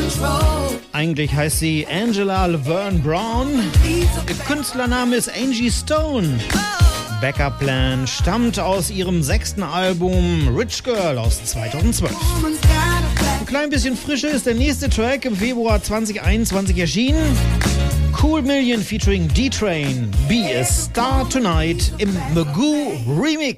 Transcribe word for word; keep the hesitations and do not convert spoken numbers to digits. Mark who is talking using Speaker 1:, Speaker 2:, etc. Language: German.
Speaker 1: Eigentlich heißt sie Angela Laverne Brown. Ihr Künstlername ist Angie Stone. Backup Plan stammt aus ihrem sechsten Album Rich Girl aus zweitausendzwölf. Ein klein bisschen frischer ist der nächste Track im Februar zwanzig einundzwanzig erschienen. Cool Million featuring D-Train, Be a Star Tonight im Magoo Remix.